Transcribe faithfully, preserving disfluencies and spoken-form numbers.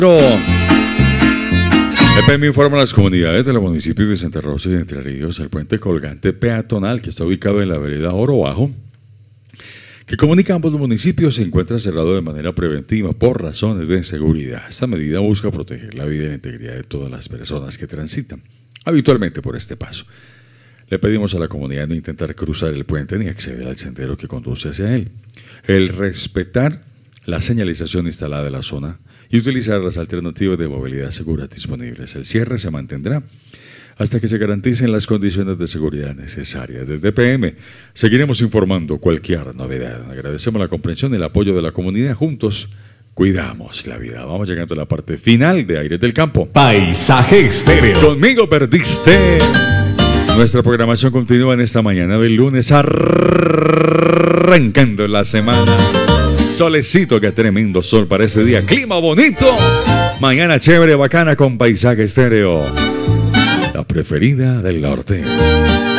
E P M informa a las comunidades de los municipios de Santa Rosa y de Entre Ríos el puente colgante peatonal que está ubicado en la vereda Oro Bajo, que comunica a ambos municipios, se encuentra cerrado de manera preventiva por razones de seguridad. Esta medida busca proteger la vida y la integridad de todas las personas que transitan habitualmente por este paso. Le pedimos a la comunidad no intentar cruzar el puente ni acceder al sendero que conduce hacia él. El respetar la señalización instalada en la zona y utilizar las alternativas de movilidad segura disponibles. El cierre se mantendrá hasta que se garanticen las condiciones de seguridad necesarias. Desde P M seguiremos informando cualquier novedad. Agradecemos la comprensión y el apoyo de la comunidad. Juntos cuidamos la vida. Vamos llegando a la parte final de Aires del Campo. Paisaje Estéreo. Conmigo perdiste. Nuestra programación continúa en esta mañana del lunes, arrancando la semana. Solecito, qué tremendo sol para este día. Clima bonito. Mañana chévere, bacana con Paisaje Estéreo. La preferida del norte.